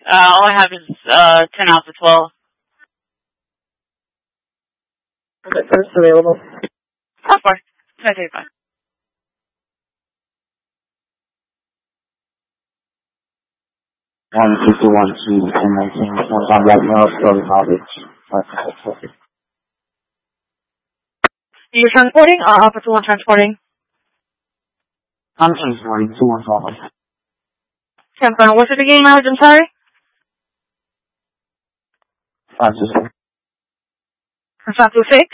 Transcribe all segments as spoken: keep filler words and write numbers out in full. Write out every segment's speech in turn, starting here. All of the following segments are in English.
Uh, all I have is uh, ten out of twelve. Okay, first available. Of course. ten thirty-five. one fifty-one to ten nineteen. One time right now, starting college. You're transporting or Alpha two one transporting? I'm transporting two one five. Confirm. What's the beginning mileage? I'm sorry? five two six. five two six?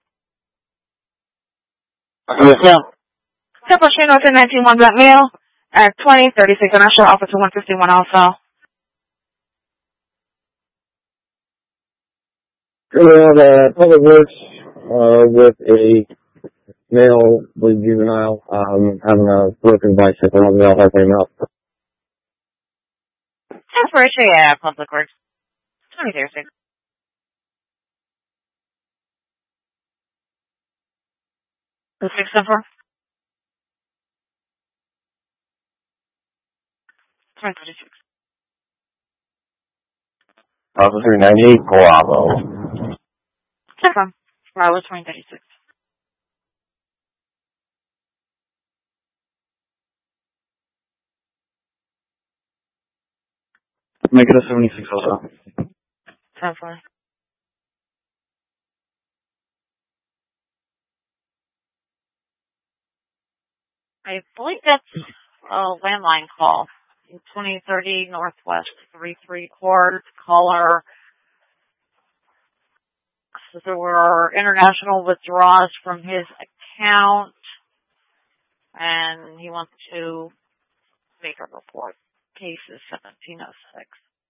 Yes, ma'am. Temple Street, North nineteen one Black Male at twenty thirty-six. And I show Alpha two one fifty-one also. We have a public works uh, with a male with juvenile um, having a broken bicycle. I'll be helping him out. Transportation, yeah, Public Works. twenty thirty-six. The six number? twenty thirty-six. Alpha three ninety-eight, Bravo. Confirm. Bravo twenty thirty-six. Make it a seventy-six also. Confirm. I believe that's a landline call. twenty thirty Northwest three three Court. Caller. So there were international withdrawals from his account, and he wants to make a report. Case is seventeen oh six.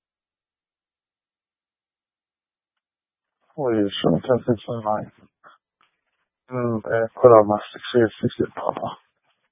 Please, ten six nine. Mm, put on my six here, six it, Papa.